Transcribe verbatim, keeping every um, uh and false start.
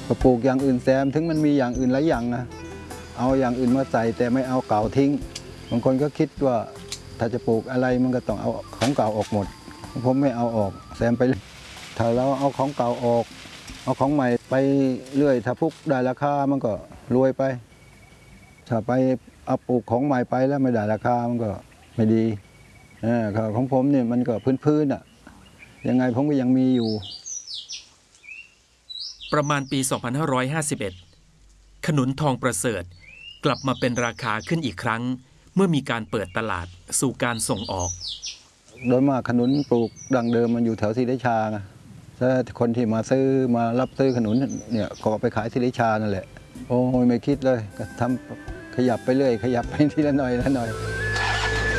ก็ปลูกอย่างอื่นแซมถึงมันมีอย่างอื่นหลายอย่างนะเอาอย่างอื่นมาใส่แต่ไม่เอาเก่าทิ้งบางคนก็คิดว่าถ้าจะปลูกอะไรมันก็ต้องเอาของเก่าออกหมดผมไม่เอาออกแซมไปถ้าเราเอาของเก่าออกเอาของใหม่ไปเรื่อยถ้าพุกได้ราคามันก็รวยไปถ้าไปเอาปลูกของใหม่ไปแล้วไม่ได้ราคามันก็ไม่ดีของผมเนี่ยมันก็พื้นๆอ่ะยังไงผมก็ยังมีอยู่ประมาณปี สองพันห้าร้อยห้าสิบเอ็ด ขนุนทองประเสริฐกลับมาเป็นราคาขึ้นอีกครั้งเมื่อมีการเปิดตลาดสู่การส่งออกโดยมากขนุนปลูกดั้งเดิมมันอยู่แถวศรีราชาไงถ้าคนที่มาซื้อมารับซื้อขนุนเนี่ยก็ไปขายศรีราชานั่นแหละโอ้ยไม่คิดเลยก็ทำขยับไปเรื่อยขยับไปทีละหน่อยละหน่อย